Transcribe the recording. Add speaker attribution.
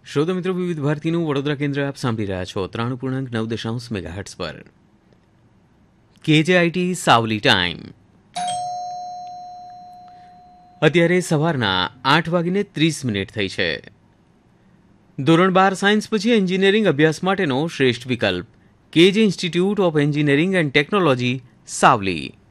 Speaker 1: શ્રોતા મિત્રો, વિવિધ ભારતીનું વડોદરા કેન્દ્ર આપ સાંભળી રહ્યા છો 3.9 મેગાહર્ટ્ઝ પર. KJIT Savli time. અત્યારે સવારના 8:30 થઈ છે. ધોરણ 12 સાયન્સ પછી એન્જિનિયરિંગ અભ્યાસ માટેનો શ્રેષ્ઠ વિકલ્પ KJ institute of engineering and technology Savli.